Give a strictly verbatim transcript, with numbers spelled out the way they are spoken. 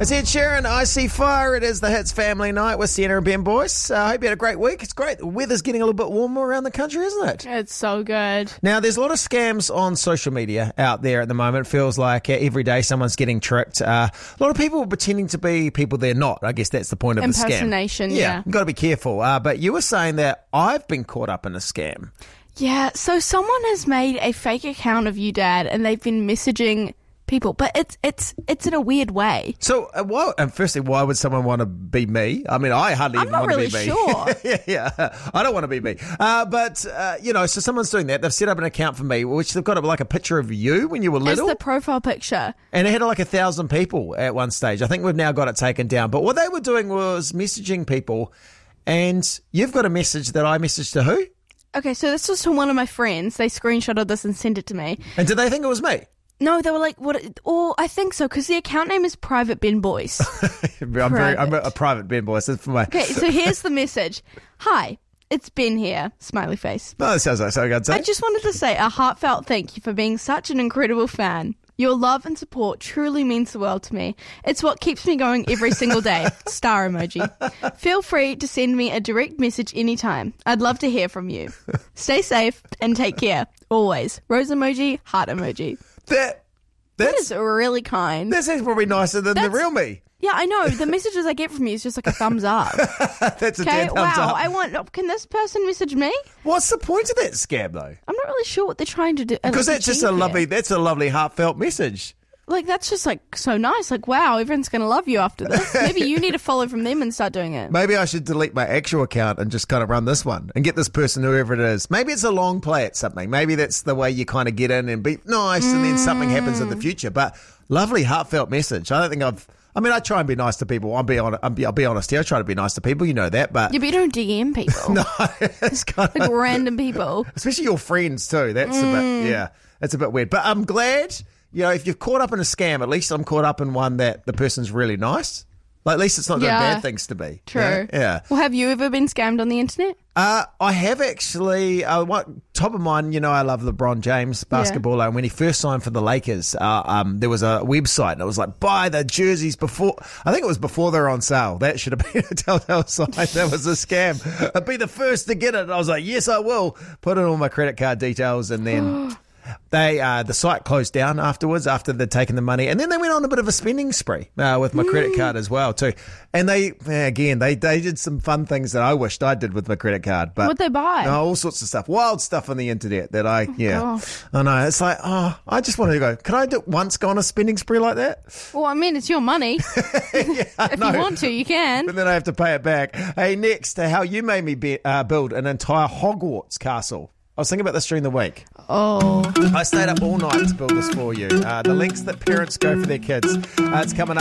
It's Ed Sheeran, I See Fire. It is the Hits Family Night with Sienna and Ben Boyce. I uh, hope you had a great week. It's great. The weather's getting a little bit warmer around the country, isn't it? It's so good. Now, there's a lot of scams on social media out there at the moment. It feels like uh, every day someone's getting tricked. Uh, a lot of people are pretending to be people they're not. I guess that's the point of the scam. Impersonation, yeah. Yeah, you've got to be careful. Uh, but you were saying that I've been caught up in a scam. Yeah, so someone has made a fake account of you, Dad, and they've been messaging people, but it's it's it's in a weird way. So, uh, why, and firstly, why would someone want to be me? I mean, I hardly I'm even not want really to be sure. me. yeah, yeah, I don't want to be me. Uh, but, uh, you know, so someone's doing that. They've set up an account for me, which they've got like a picture of you when you were little. It's the profile picture. And it had like a thousand people at one stage. I think we've now got it taken down. But what they were doing was messaging people, and you've got a message that I messaged to who? Okay, so this was to one of my friends. They screenshotted this and sent it to me. And did they think it was me? No, they were like, "What?" Oh, I think so, because the account name is Private Ben Boyce. I'm very, I'm a, a private Ben Boyce. That's for my. Okay, so here's the message. Hi, it's Ben here. Smiley face. No, that sounds like something I'd say. I just wanted to say a heartfelt thank you for being such an incredible fan. Your love and support truly means the world to me. It's what keeps me going every single day. Star emoji. Feel free to send me a direct message anytime. I'd love to hear from you. Stay safe and take care. Always. Rose emoji, heart emoji. That That that's is really kind. that's probably nicer than the That's- real me. Yeah, I know. The messages I get from you is just like a thumbs up. That's a Okay, dead thumbs wow. up. I want. Can this person message me? What's the point of that scam though? I'm not really sure what they're trying to do. Because like, that's just achieve a here. lovely. That's a lovely heartfelt message. Like, that's just like so nice. Like, wow, everyone's going to love you after this. Maybe you need to follow from them and start doing it. Maybe I should delete my actual account and just kind of run this one and get this person, whoever it is. Maybe it's a long play at something. Maybe that's the way you kind of get in and be nice, and then something happens in the future. But lovely heartfelt message. I don't think I've. I mean, I try and be nice to people. I'll be on. I'll be, I'll be honest here. I try to be nice to people. You know that, but Yeah, but you don't D M people. no, it's kind of Like random people. especially your friends too. That's a bit, yeah, that's a bit weird. But I'm glad, you know, if you're caught up in a scam, at least I'm caught up in one that the person's really nice. Like, at least it's not doing Yeah. bad things to be. True. You know? Yeah. Well, have you ever been scammed on the internet? Uh, I have actually. Uh, what, top of mind, you know, I love LeBron James basketballer, and when he first signed for the Lakers, uh, um, there was a website, and it was like, buy the jerseys before. I think it was before they're on sale. That should have been a telltale sign that was a scam. I'd be the first to get it. And I was like, yes, I will. Put in all my credit card details, and then. They uh, the site closed down afterwards after they'd taken the money, and then they went on a bit of a spending spree uh, with my credit card as well too. And they yeah, again they, they did some fun things that I wished I did with my credit card. But What'd they buy? Oh, all sorts of stuff, wild stuff on the internet that I yeah gosh. I know. It's like oh I just wanted to go. Can I do, once go on a spending spree like that? Well, I mean, it's your money. If No. you want to, you can. But then I have to pay it back. Hey, next, uh, how you made me be, uh, build an entire Hogwarts castle. I was thinking about this during the week. Oh. I stayed up all night to build this for you. Uh, the lengths that parents go for their kids. Uh, it's coming up.